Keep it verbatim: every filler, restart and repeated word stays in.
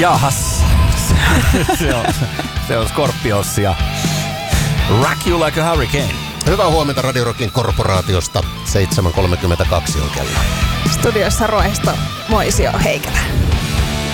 Jahas. se, on, se on Scorpions ja Rock You Like a Hurricane. Hyvää huomenta Radio Rockin korporaatiosta. seitsemän kolmekymmentäkaksi on kello. Studiossa Roisto Moisio Heikelä.